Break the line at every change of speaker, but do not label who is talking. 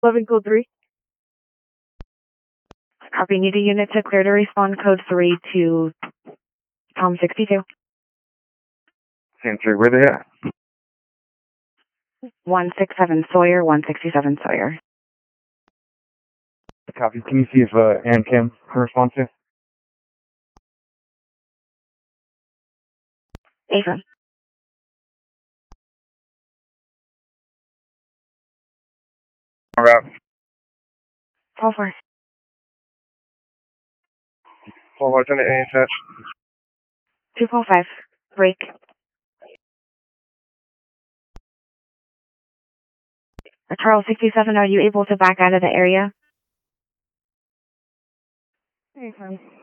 11 code 3. Copy. Need a unit to clear to respond code 3 to Tom 62.
Sentry, where they at?
167 Sawyer, 167 Sawyer.
Copy. Can you see if Ann Kim can respond to?
Ava.
All right.
12-4.
12 Lieutenant A in touch.
245. Break. Charles 67, are you able to back out of the area?
Very fine.